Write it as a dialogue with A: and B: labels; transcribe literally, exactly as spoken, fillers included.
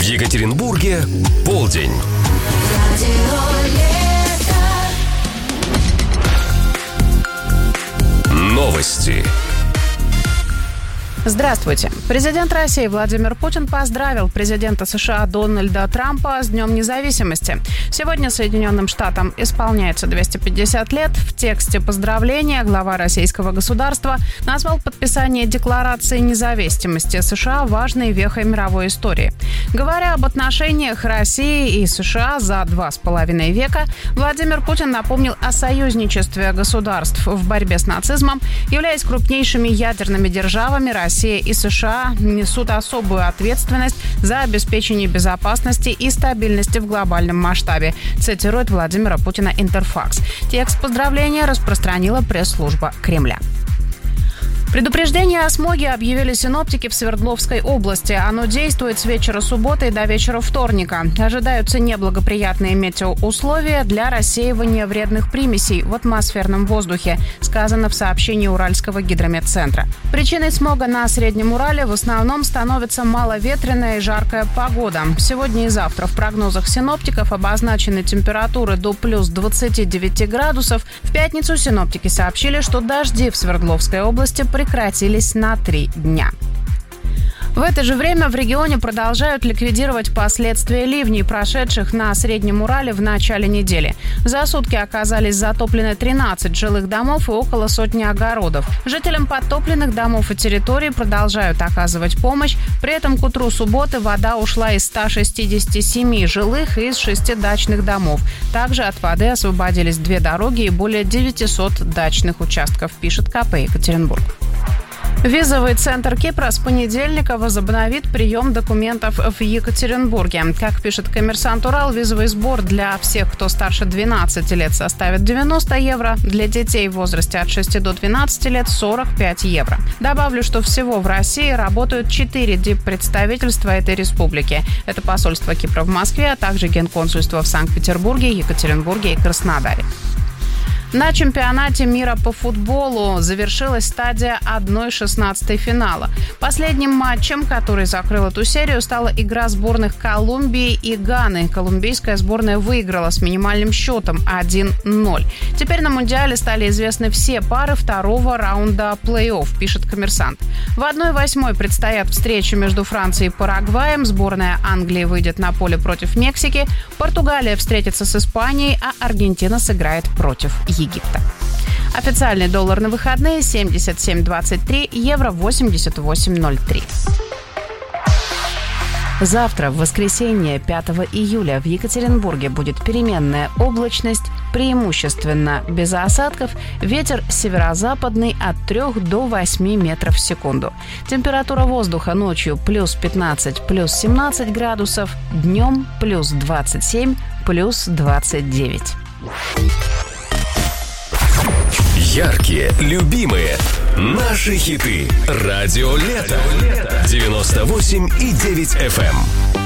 A: В Екатеринбурге полдень. Новости.
B: Здравствуйте. Президент России Владимир Путин поздравил президента США Дональда Трампа с Днем независимости. Сегодня Соединенным Штатам исполняется двести пятьдесят лет. В тексте поздравления глава российского государства назвал подписание Декларации независимости США важной вехой мировой истории. Говоря об отношениях России и США за два с половиной века, Владимир Путин напомнил о союзничестве государств в борьбе с нацизмом. Являясь крупнейшими ядерными державами, Россия Россия и США несут особую ответственность за обеспечение безопасности и стабильности в глобальном масштабе, цитирует Владимира Путина Интерфакс. Текст поздравления распространила пресс-служба Кремля. Предупреждение о смоге объявили синоптики в Свердловской области. Оно действует с вечера субботы и до вечера вторника. Ожидаются неблагоприятные метеоусловия для рассеивания вредных примесей в атмосферном воздухе, сказано в сообщении Уральского гидрометцентра. Причиной смога на Среднем Урале в основном становится маловетренная и жаркая погода. Сегодня и завтра в прогнозах синоптиков обозначены температуры до плюс двадцати девяти градусов. В пятницу синоптики сообщили, что дожди в Свердловской области прекратились на три дня. В это же время в регионе продолжают ликвидировать последствия ливней, прошедших на Среднем Урале в начале недели. За сутки оказались затоплены тринадцать жилых домов и около сотни огородов. Жителям подтопленных домов и территорий продолжают оказывать помощь. При этом к утру субботы вода ушла из ста шестидесяти семи жилых и из шести дачных домов. Также от воды освободились две дороги и более девятисот дачных участков, пишет ка пэ Екатеринбург. Визовый центр Кипра с понедельника возобновит прием документов в Екатеринбурге. Как пишет «Коммерсант Урал», визовый сбор для всех, кто старше двенадцати лет, составит девяносто евро, для детей в возрасте от шести до двенадцати лет – сорок пять евро. Добавлю, что всего в России работают четыре диппредставительства этой республики. Это посольство Кипра в Москве, а также генконсульство в Санкт-Петербурге, Екатеринбурге и Краснодаре. На чемпионате мира по футболу завершилась стадия одна шестнадцатая финала. Последним матчем, который закрыл эту серию, стала игра сборных Колумбии и Ганы. Колумбийская сборная выиграла с минимальным счетом один ноль. Теперь на Мундиале стали известны все пары второго раунда плей-офф, пишет «Коммерсант». В одна восьмая предстоят встречи между Францией и Парагваем. Сборная Англии выйдет на поле против Мексики. Португалия встретится с Испанией, а Аргентина сыграет против Египта. Официальный доллар на выходные семьдесят семь двадцать три, евро восемьдесят восемь ноль три. Завтра, в воскресенье, пятого июля, в Екатеринбурге будет переменная облачность, преимущественно без осадков, ветер северо-западный от трёх до восьми метров в секунду. Температура воздуха ночью плюс пятнадцать, плюс семнадцать градусов, днем плюс двадцать семь, плюс двадцать девять.
A: Яркие, любимые, наши хиты. Радио Лето. девяносто восемь и девять эф эм.